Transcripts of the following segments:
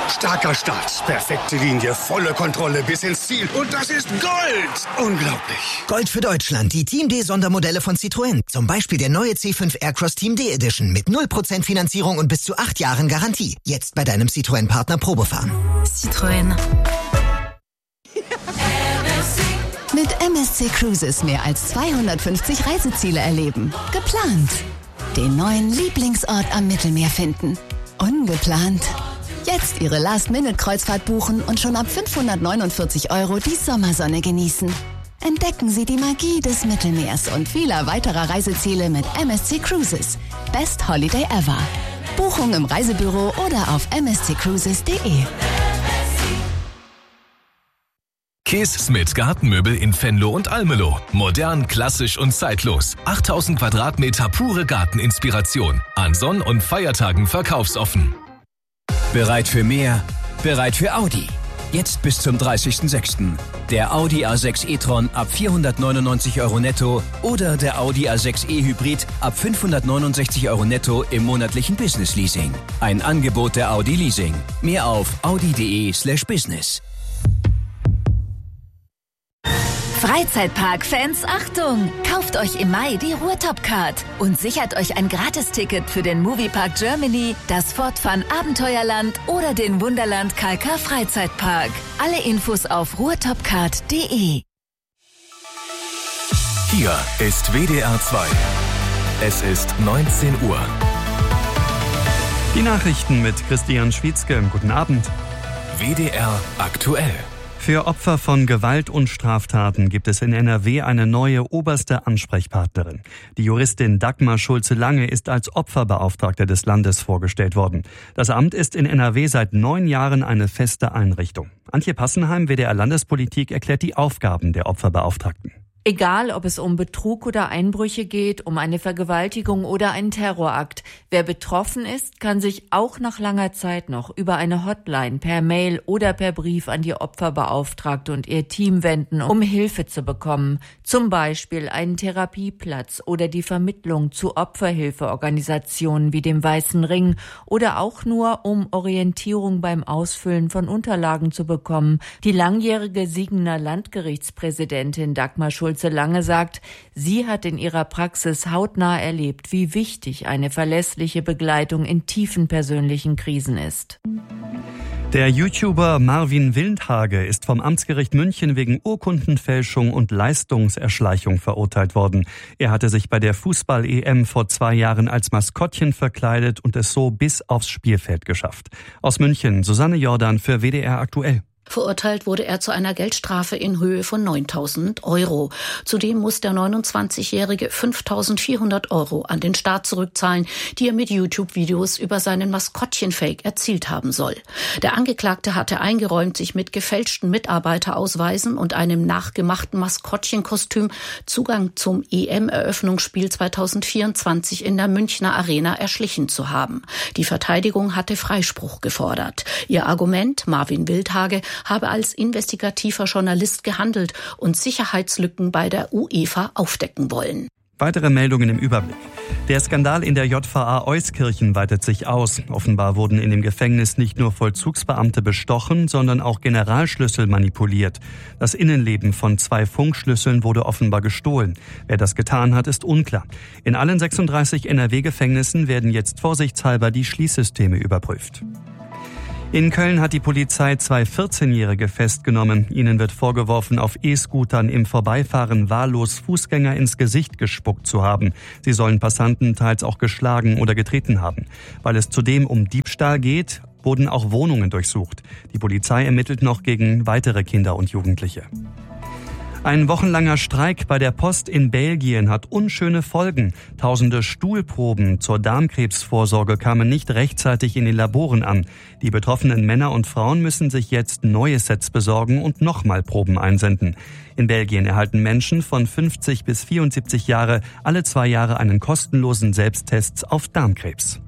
Starker Start, perfekte Linie, volle Kontrolle bis ins Ziel. Und das ist Gold! Unglaublich. Gold für Deutschland, die Team D-Sondermodelle von Citroën. Zum Beispiel der neue C5 Aircross Team D Edition mit 0% Finanzierung und bis zu 8 Jahren Garantie. Jetzt bei deinem Citroën-Partner Probefahren. Citroën. Mit MSC Cruises mehr als 250 Reiseziele erleben. Geplant. Den neuen Lieblingsort am Mittelmeer finden. Ungeplant. Jetzt Ihre Last-Minute-Kreuzfahrt buchen und schon ab 549 € die Sommersonne genießen. Entdecken Sie die Magie des Mittelmeers und vieler weiterer Reiseziele mit MSC Cruises. Best Holiday ever. Buchung im Reisebüro oder auf msccruises.de. Kees Smith Gartenmöbel in Venlo und Almelo. Modern, klassisch und zeitlos. 8000 Quadratmeter pure Garteninspiration. An Sonn- und Feiertagen verkaufsoffen. Bereit für mehr? Bereit für Audi. Jetzt bis zum 30.06. Der Audi A6 e-tron ab 499 € netto oder der Audi A6 e-Hybrid ab 569 € netto im monatlichen Business-Leasing. Ein Angebot der Audi Leasing. Mehr auf audi.de/business. Freizeitpark-Fans, Achtung! Kauft euch im Mai die Ruhrtop-Card und sichert euch ein Gratisticket für den Moviepark Germany, das Fort Fun Abenteuerland oder den Wunderland Kalkar Freizeitpark. Alle Infos auf ruhrtopcard.de. Hier ist WDR 2. Es ist 19 Uhr. Die Nachrichten mit Christian Schwietzke. Guten Abend. WDR aktuell. Für Opfer von Gewalt und Straftaten gibt es in NRW eine neue oberste Ansprechpartnerin. Die Juristin Dagmar Schulze-Lange ist als Opferbeauftragte des Landes vorgestellt worden. Das Amt ist in NRW seit 9 Jahren eine feste Einrichtung. Antje Passenheim, WDR Landespolitik, erklärt die Aufgaben der Opferbeauftragten. Egal, ob es um Betrug oder Einbrüche geht, um eine Vergewaltigung oder einen Terrorakt. Wer betroffen ist, kann sich auch nach langer Zeit noch über eine Hotline, per Mail oder per Brief an die Opferbeauftragte und ihr Team wenden, um Hilfe zu bekommen. Zum Beispiel einen Therapieplatz oder die Vermittlung zu Opferhilfeorganisationen wie dem Weißen Ring oder auch nur, um Orientierung beim Ausfüllen von Unterlagen zu bekommen. Die langjährige Siegener Landgerichtspräsidentin Dagmar Schulze-Lange sagt, sie hat in ihrer Praxis hautnah erlebt, wie wichtig eine verlässliche Begleitung in tiefen persönlichen Krisen ist. Der YouTuber Marvin Wildhage ist vom Amtsgericht München wegen Urkundenfälschung und Leistungserschleichung verurteilt worden. Er hatte sich bei der Fußball-EM vor 2 Jahren als Maskottchen verkleidet und es so bis aufs Spielfeld geschafft. Aus München, Susanne Jordan für WDR aktuell. Verurteilt wurde er zu einer Geldstrafe in Höhe von 9.000 €. Zudem muss der 29-Jährige 5.400 € an den Staat zurückzahlen, die er mit YouTube-Videos über seinen Maskottchen-Fake erzielt haben soll. Der Angeklagte hatte eingeräumt, sich mit gefälschten Mitarbeiterausweisen und einem nachgemachten Maskottchenkostüm Zugang zum EM-Eröffnungsspiel 2024 in der Münchner Arena erschlichen zu haben. Die Verteidigung hatte Freispruch gefordert. Ihr Argument, Marvin Wildhage habe als investigativer Journalist gehandelt und Sicherheitslücken bei der UEFA aufdecken wollen. Weitere Meldungen im Überblick. Der Skandal in der JVA Euskirchen weitet sich aus. Offenbar wurden in dem Gefängnis nicht nur Vollzugsbeamte bestochen, sondern auch Generalschlüssel manipuliert. Das Innenleben von 2 Funkschlüsseln wurde offenbar gestohlen. Wer das getan hat, ist unklar. In allen 36 NRW-Gefängnissen werden jetzt vorsichtshalber die Schließsysteme überprüft. In Köln hat die Polizei 2 14-Jährige festgenommen. Ihnen wird vorgeworfen, auf E-Scootern im Vorbeifahren wahllos Fußgänger ins Gesicht gespuckt zu haben. Sie sollen Passanten teils auch geschlagen oder getreten haben. Weil es zudem um Diebstahl geht, wurden auch Wohnungen durchsucht. Die Polizei ermittelt noch gegen weitere Kinder und Jugendliche. Ein wochenlanger Streik bei der Post in Belgien hat unschöne Folgen. Tausende Stuhlproben zur Darmkrebsvorsorge kamen nicht rechtzeitig in den Laboren an. Die betroffenen Männer und Frauen müssen sich jetzt neue Sets besorgen und nochmal Proben einsenden. In Belgien erhalten Menschen von 50 bis 74 Jahre alle 2 Jahre einen kostenlosen Selbsttest auf Darmkrebs.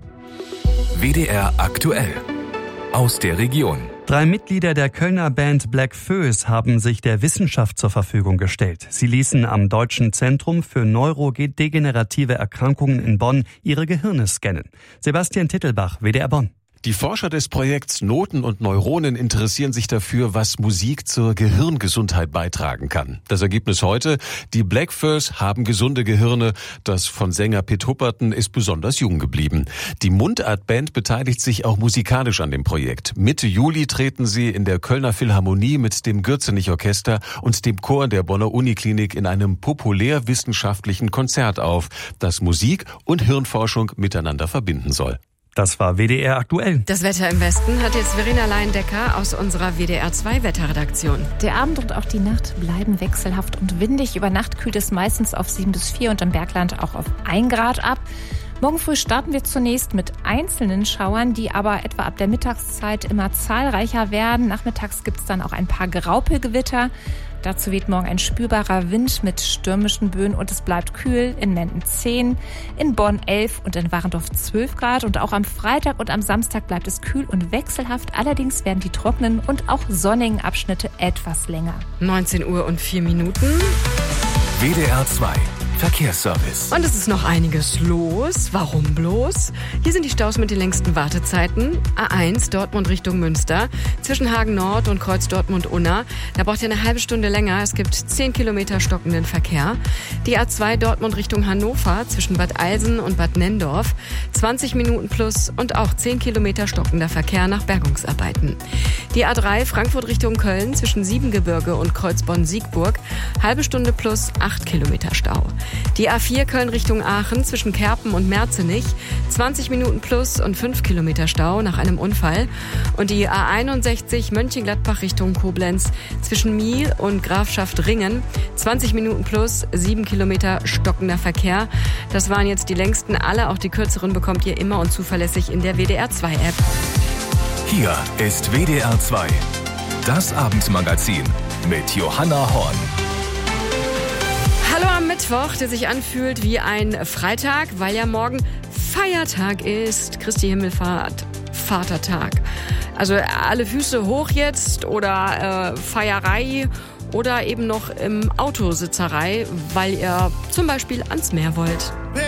WDR aktuell. Aus der Region. 3 Mitglieder der Kölner Band Black Föß haben sich der Wissenschaft zur Verfügung gestellt. Sie ließen am Deutschen Zentrum für neurodegenerative Erkrankungen in Bonn ihre Gehirne scannen. Sebastian Tittelbach, WDR Bonn. Die Forscher des Projekts Noten und Neuronen interessieren sich dafür, was Musik zur Gehirngesundheit beitragen kann. Das Ergebnis heute: Die Blackfurs haben gesunde Gehirne. Das von Sänger Pitt Hupperton ist besonders jung geblieben. Die Mundart-Band beteiligt sich auch musikalisch an dem Projekt. Mitte Juli treten sie in der Kölner Philharmonie mit dem Gürzenich-Orchester und dem Chor der Bonner Uniklinik in einem populärwissenschaftlichen Konzert auf, das Musik und Hirnforschung miteinander verbinden soll. Das war WDR aktuell. Das Wetter im Westen hat jetzt Verena Leindecker aus unserer WDR 2 Wetterredaktion. Der Abend und auch die Nacht bleiben wechselhaft und windig. Über Nacht kühlt es meistens auf 7 bis 4 und im Bergland auch auf 1 Grad ab. Morgen früh starten wir zunächst mit einzelnen Schauern, die aber etwa ab der Mittagszeit immer zahlreicher werden. Nachmittags gibt es dann auch ein paar Graupelgewitter. Dazu weht morgen ein spürbarer Wind mit stürmischen Böen und es bleibt kühl. In Menden 10, in Bonn 11 und in Warendorf 12 Grad. Und auch am Freitag und am Samstag bleibt es kühl und wechselhaft. Allerdings werden die trockenen und auch sonnigen Abschnitte etwas länger. 19 Uhr und 4 Minuten. WDR 2 Verkehrsservice. Und es ist noch einiges los. Warum bloß? Hier sind die Staus mit den längsten Wartezeiten. A1 Dortmund Richtung Münster. Zwischen Hagen Nord und Kreuz Dortmund-Unna. Da braucht ihr eine halbe Stunde länger. Es gibt 10 Kilometer stockenden Verkehr. Die A2 Dortmund Richtung Hannover. Zwischen Bad Eilsen und Bad Nenndorf. 20 Minuten plus und auch 10 Kilometer stockender Verkehr nach Bergungsarbeiten. Die A3 Frankfurt Richtung Köln. Zwischen Siebengebirge und Kreuz Bonn-Siegburg. Halbe Stunde plus 8 Kilometer Stau. Die A4 Köln Richtung Aachen zwischen Kerpen und Merzenich, 20 Minuten plus und 5 Kilometer Stau nach einem Unfall. Und die A61 Mönchengladbach Richtung Koblenz zwischen Miel und Grafschaft Ringen, 20 Minuten plus, 7 Kilometer stockender Verkehr. Das waren jetzt die längsten, alle, auch die kürzeren bekommt ihr immer und zuverlässig in der WDR 2 App. Hier ist WDR 2, das Abendmagazin mit Johanna Horn. Hallo am Mittwoch, der sich anfühlt wie ein Freitag, weil ja morgen Feiertag ist. Christi Himmelfahrt, Vatertag. Also alle Füße hoch jetzt oder Feierei oder eben noch im Autositzerei, weil ihr zum Beispiel ans Meer wollt.